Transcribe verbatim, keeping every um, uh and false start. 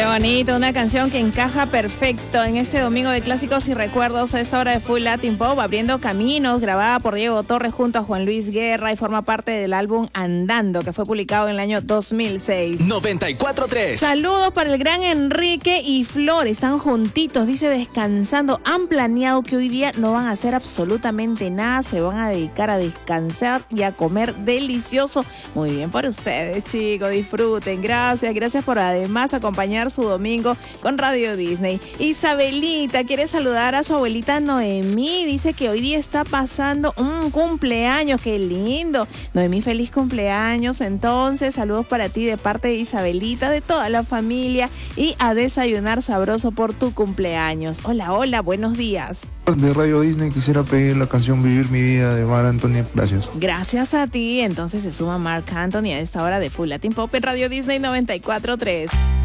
Qué bonito, una canción que encaja perfecto en este domingo de clásicos y recuerdos a esta hora de Full Latin Pop, abriendo caminos, grabada por Diego Torres junto a Juan Luis Guerra y forma parte del álbum Andando, que fue publicado en el año dos mil seis. noventa y cuatro punto tres. Saludos para el gran Enrique y Flor, están juntitos, dice, descansando. Han planeado que hoy día no van a hacer absolutamente nada, se van a dedicar a descansar y a comer delicioso. Muy bien por ustedes, chicos, disfruten. Gracias, gracias por además acompañar su domingo con Radio Disney. Isabelita quiere saludar a su abuelita Noemí, dice que hoy día está pasando un cumpleaños. Qué lindo. Noemí, feliz cumpleaños. Entonces, saludos para ti de parte de Isabelita, de toda la familia, y a desayunar sabroso por tu cumpleaños. Hola, hola, buenos días. De Radio Disney quisiera pedir la canción Vivir mi vida de Mar Anthony. Gracias. Gracias a ti. Entonces se suma Marc Anthony a esta hora de Full Latin Pop en Radio Disney noventa y cuatro punto tres.